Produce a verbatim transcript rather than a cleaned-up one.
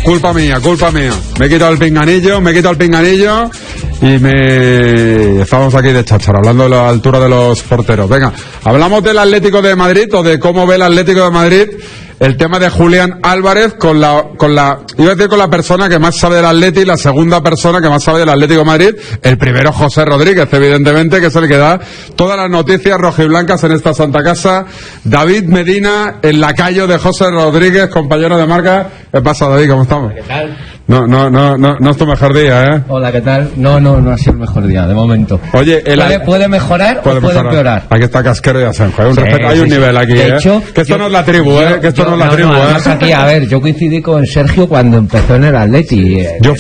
culpa mía, culpa mía. Me he quitado el pinganillo, me he quitado el pinganillo y me... Estamos aquí de cháchara, hablando de la altura de los porteros. Venga, hablamos del Atlético de Madrid o de cómo ve el Atlético de Madrid el tema de Julián Álvarez con la, con la, iba a decir con la persona que más sabe del Atleti, la segunda persona que más sabe del Atlético de Madrid, el primero José Rodríguez, evidentemente, que es el que da todas las noticias rojiblancas en esta santa casa. David Medina, el lacayo de José Rodríguez, compañero de marca. ¿Qué pasa, David? ¿Cómo estamos? ¿Qué tal? No, no, no, no, no es tu mejor día, ¿eh? Hola, ¿qué tal? No, no, no ha sido el mejor día, de momento. Oye, el ¿Puede, puede mejorar puede o puede mejorar. empeorar? Aquí está Casquero y Asenjo, hay un, Sí, respeto, hay sí, un sí. nivel aquí, De ¿eh? hecho, que esto yo- no es la tribu, yo- ¿eh? Que esto yo- no es la no, tribu, no, ¿eh? además aquí, a ver, yo coincidí con Sergio cuando empezó en el Atleti. eh, Yo